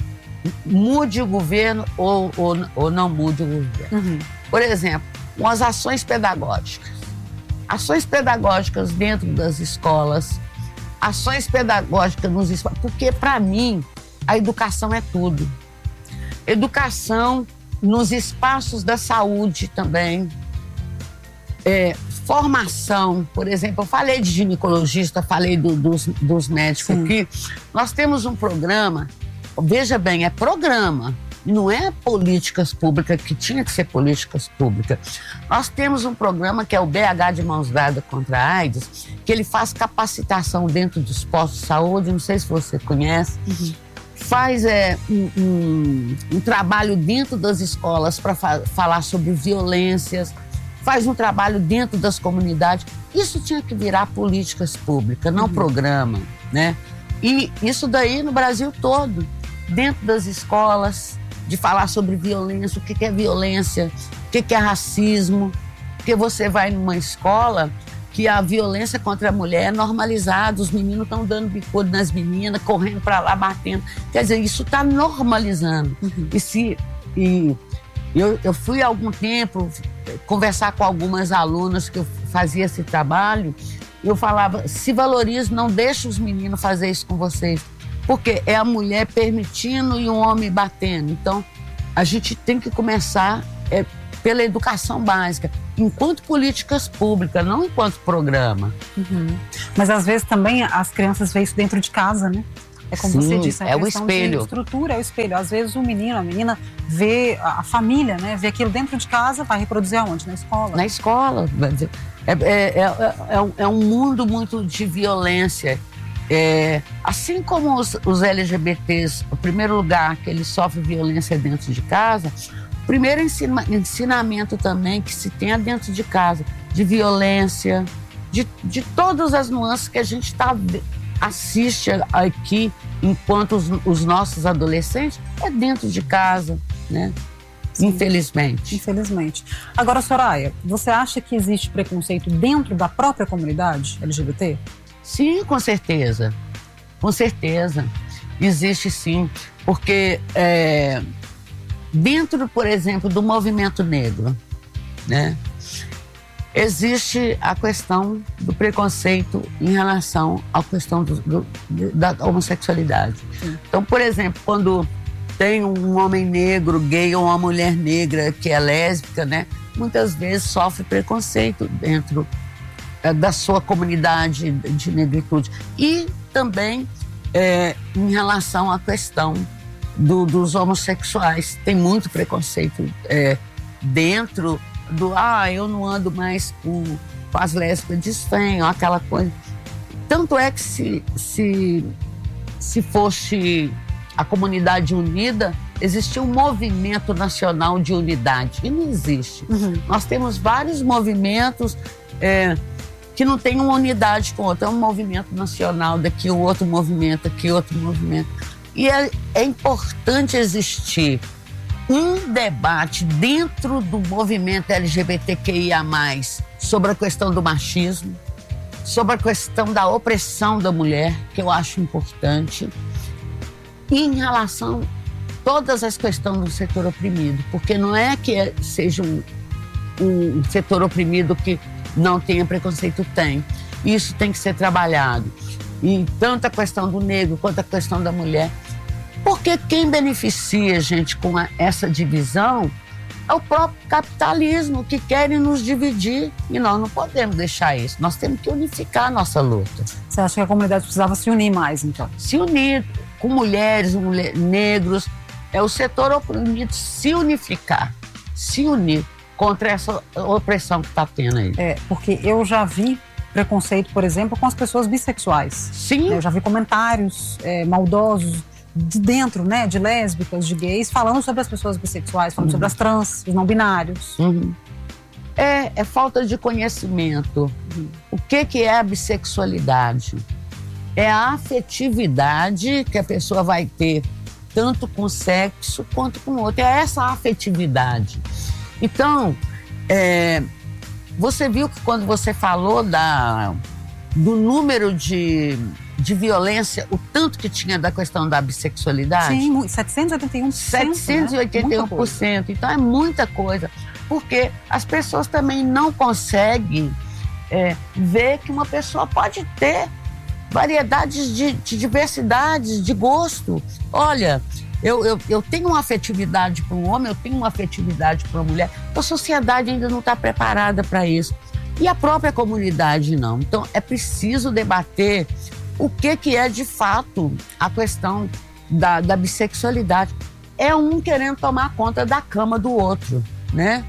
mude o governo ou, ou, ou não mude o governo. Uhum. Por exemplo, umas ações pedagógicas. Ações pedagógicas dentro das escolas, ações pedagógicas nos espaços, porque para mim a educação é tudo. Educação nos espaços da saúde também. É, formação, por exemplo, eu falei de ginecologista, falei do, dos, dos médicos Sim. aqui. Nós temos um programa. Veja bem, é programa, não é políticas públicas, que tinha que ser políticas públicas. Nós temos um programa que é o B H de Mãos Dadas contra a AIDS, que ele faz capacitação dentro dos postos de saúde, não sei se você conhece, uhum. faz é, um, um, um trabalho dentro das escolas para fa- falar sobre violências, faz um trabalho dentro das comunidades. Isso tinha que virar políticas públicas, não uhum. programa, né? E isso daí no Brasil todo. Dentro das escolas, de falar sobre violência, o que é violência, o que é racismo. Porque você vai numa escola que a violência contra a mulher é normalizada, os meninos estão dando bicudo nas meninas, correndo para lá, batendo. Quer dizer, isso está normalizando. Uhum. E se, e eu, eu fui há algum tempo conversar com algumas alunas que eu fazia esse trabalho, eu falava, se valorize, não deixe os meninos fazer isso com vocês. Porque é a mulher permitindo e o homem batendo. Então, a gente tem que começar é, pela educação básica, enquanto políticas públicas, não enquanto programa. Uhum. Mas às vezes também as crianças veem isso dentro de casa, né? É como Sim, você disse, a é o questão espelho. de estrutura, é o espelho. Às vezes o menino, a menina vê a família, né? Vê aquilo dentro de casa, vai reproduzir aonde? Na escola. Na escola. É, é, é, é, é um mundo muito de violência. É, assim como os, os L G B Tês, o primeiro lugar que eles sofrem violência é dentro de casa, o primeiro ensina, ensinamento também que se tenha dentro de casa, de violência, de, de todas as nuances que a gente está assiste aqui enquanto os, os nossos adolescentes, é dentro de casa, né? Sim. Infelizmente. Infelizmente. Agora, Soraya, você acha que existe preconceito dentro da própria comunidade L G B T? Sim, com certeza. Com certeza. Existe sim. Porque é, dentro, por exemplo, do movimento negro, né? Existe a questão do preconceito em relação à questão do, do, da homossexualidade. Sim. Então, por exemplo, quando tem um homem negro, gay ou uma mulher negra que é lésbica, né, muitas vezes sofre preconceito dentro é, da sua comunidade de negritude. E também é, em relação à questão do, dos homossexuais. Tem muito preconceito é, dentro do, ah, eu não ando mais com, com as lésbicas desfenho, aquela coisa. Tanto é que se, se, se fosse a comunidade unida, existia um movimento nacional de unidade, e não existe. Uhum. Nós temos vários movimentos é, que não têm uma unidade com o outro. É um movimento nacional, daqui o outro movimento, aqui outro movimento. E é, é importante existir um debate dentro do movimento L G B T Q I A mais, sobre a questão do machismo, sobre a questão da opressão da mulher, que eu acho importante, e em relação a todas as questões do setor oprimido, porque não é que seja um, um setor oprimido que não tenha preconceito, tem. Isso tem que ser trabalhado. E tanto a questão do negro quanto a questão da mulher. Porque quem beneficia, gente, com a, essa divisão é o próprio capitalismo, que querem nos dividir. E nós não podemos deixar isso. Nós temos que unificar a nossa luta. Você acha que a comunidade precisava se unir mais, então? Se unir com mulheres, mulher, negros. É o setor oprimido se unificar, se unir contra essa opressão que está tendo aí. É, porque eu já vi preconceito, por exemplo, com as pessoas bissexuais. Sim. Eu já vi comentários é, maldosos de dentro, né, de lésbicas, de gays, falando sobre as pessoas bissexuais, falando uhum. sobre as trans, os não binários. Uhum. É, é falta de conhecimento. Uhum. O que, que é a bissexualidade? É a afetividade que a pessoa vai ter tanto com sexo quanto com outro. É essa afetividade. Então, é, você viu que quando você falou da, do número de, de violência, o tanto que tinha da questão da bissexualidade? Sim, setecentos e oitenta e um por cento. setecentos e oitenta e um por cento. Né? Então é muita coisa. Porque as pessoas também não conseguem é, ver que uma pessoa pode ter variedades de, de diversidades, de gosto. Olha, eu, eu, eu tenho uma afetividade para um homem, eu tenho uma afetividade para uma mulher. A sociedade ainda não está preparada para isso. E a própria comunidade não. Então, é preciso debater o que, que é, de fato, a questão da, da bissexualidade. É um querendo tomar conta da cama do outro, né?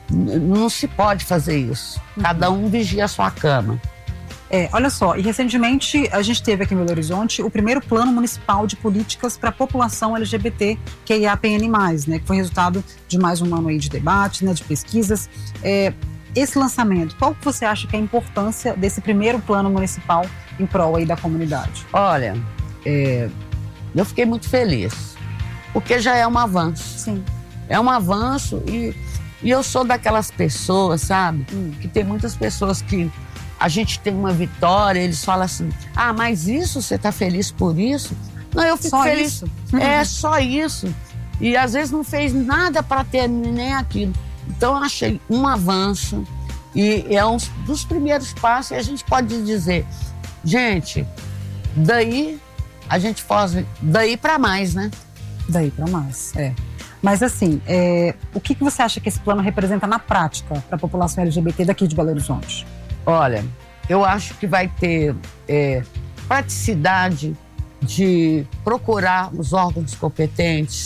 Não se pode fazer isso. Cada um vigia a sua cama. É, olha só, e recentemente a gente teve aqui em Belo Horizonte o primeiro plano municipal de políticas para a população L G B T Q I A P N mais, né, que foi resultado de mais um ano aí de debate, né, de pesquisas. É, esse lançamento, qual que você acha que é a importância desse primeiro plano municipal em prol aí da comunidade? Olha, é, eu fiquei muito feliz, porque já é um avanço. Sim. É um avanço e, e eu sou daquelas pessoas, sabe, hum. que tem muitas pessoas que a gente tem uma vitória, eles falam assim, ah, mas isso, você tá feliz por isso? Não, eu fico só feliz. Isso? É, só isso. E às vezes não fez nada para ter nem aquilo. Então eu achei um avanço e é um dos primeiros passos e a gente pode dizer, gente, daí a gente foge daí para mais, né? Daí para mais, é. Mas assim, é, o que, que você acha que esse plano representa na prática para a população L G B T daqui de Belo Horizonte? Olha, eu acho que vai ter é, praticidade de procurar os órgãos competentes